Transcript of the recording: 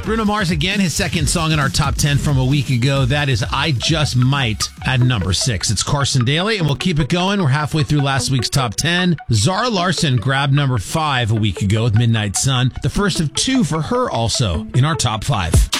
Bruno Mars again, his second song in our top 10 from a week ago. That is I Just Might at number 6. It's Carson Daly, and we'll keep it going. We're halfway through last week's top 10. Zara Larsson grabbed number 5 a week ago with Midnight Sun. The first of 2 for her also in our top 5.